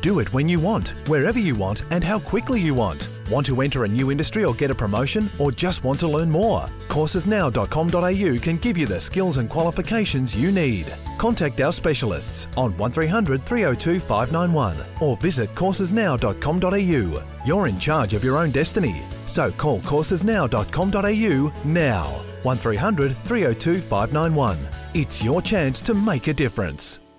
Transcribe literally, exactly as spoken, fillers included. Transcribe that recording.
Do it when you want, wherever you want, and how quickly you want. Want to enter a new industry or get a promotion, or just want to learn more? courses now dot com dot a u can give you the skills and qualifications you need. Contact our specialists on one three hundred, three oh two, five nine one or visit courses now dot com dot a u. You're in charge of your own destiny, so call courses now dot com dot a u now. one three hundred, three oh two, five nine one. It's your chance to make a difference.